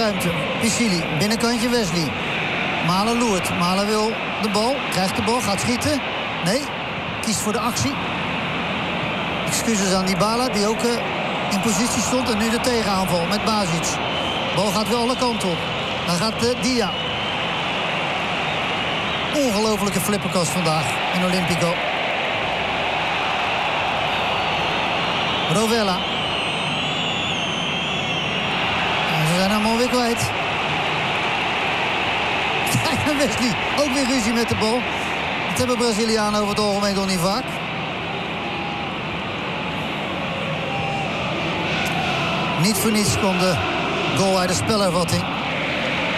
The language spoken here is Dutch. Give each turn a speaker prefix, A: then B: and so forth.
A: ruimte. Piscili, binnenkantje Wesley. Malen loert. Malen wil de bal. Krijgt de bal, gaat schieten. Nee, kiest voor de actie. Excuses aan Dybala, die ook in positie stond. En nu de tegenaanval met Basic. Bal gaat wel alle kanten op. Dan gaat Dia. Ongelofelijke flipperkast vandaag in Olympico. Rovella. En ze zijn allemaal weer kwijt. Kijk naar Wesley. Ook weer ruzie met de bal. Dat hebben Brazilianen over het algemeen nog niet vaak. Niet voor niets kwam de goal uit de spelervatting.